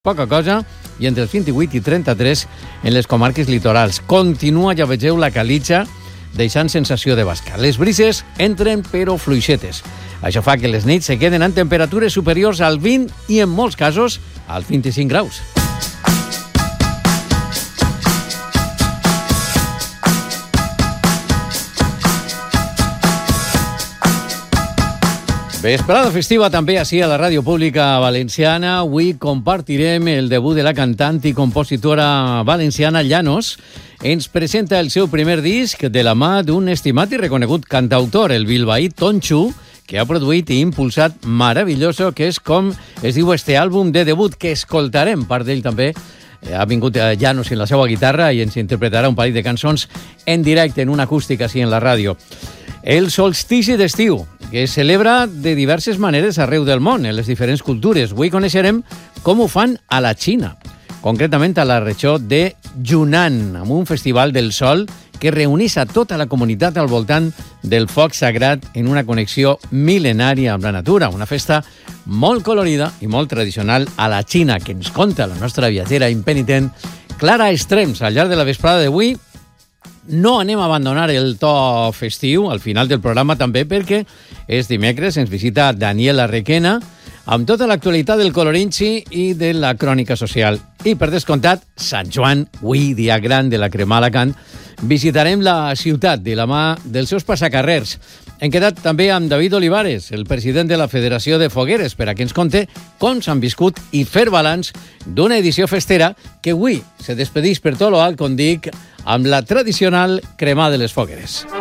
poca cosa, i entre els 28 i 33 en les comarques litorals. Continua, ja vegeu, la calitja, deixant sensació de basca. Les brises entren, però fluixetes. Això fa que les nits se queden en temperatures superiors al 20 i, en molts casos, als 25 graus. Vesprada festiva també així a la Ràdio Pública Valenciana. Avui compartirem el debut de la cantant i compositora valenciana Llanos. Ens presenta el seu primer disc de la mà d'un estimat i reconegut cantautor, el bilbaí Tonxu, que ha produït i impulsat Maravilloso, que és com es diu este àlbum de debut, que escoltarem. Part d'ell també ha vingut Llanos en la seva guitarra i ens interpretarà un parell de cançons en directe, en una acústica així en la ràdio. El solstici d'estiu, que es celebra de diverses maneres arreu del món, en les diferents cultures. Avui coneixerem com ho fan a la Xina, concretament a la regió de Yunnan, amb un festival del sol que reuneix a tota la comunitat al voltant del foc sagrat en una connexió mil·lenària amb la natura. Una festa molt colorida i molt tradicional a la Xina, que ens conta la nostra viatgera impenitent Clara Estrems al llarg de la vesprada d'avui. No anem a abandonar el to festiu al final del programa també, perquè és dimecres, ens visita Daniela Requena amb tota l'actualitat del colorinxi i de la crònica social. I per descomptat, Sant Joan, avui dia gran de la crema a Alacant, visitarem la ciutat de la mà dels seus passacarrers. Hem quedat també amb David Olivares, el president de la Federació de Fogueres, per a que ens conte com s'han viscut i fer balanç d'una edició festera que avui se despedeix per tot lo alt, com dic, amb la tradicional crema de les fogueres.